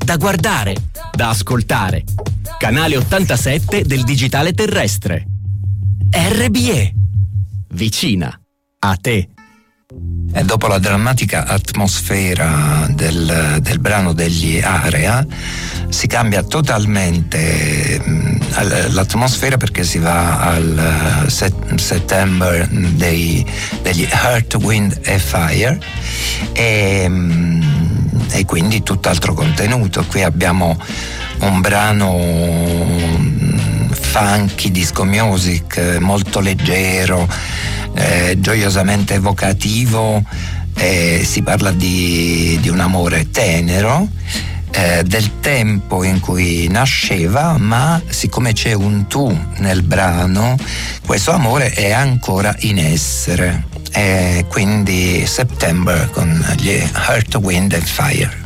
da guardare, da ascoltare. Canale 87 del digitale terrestre. RBE. Vicina a te. E dopo la drammatica atmosfera del brano degli Area si cambia totalmente l'atmosfera, perché si va al September degli Earth, Wind and Fire e quindi tutt'altro contenuto. Qui abbiamo un brano funky, disco music, molto leggero, gioiosamente evocativo. Si parla di un amore tenero, del tempo in cui nasceva, ma siccome c'è un tu nel brano, questo amore è ancora in essere. Quindi September con gli Earth, Wind and Fire.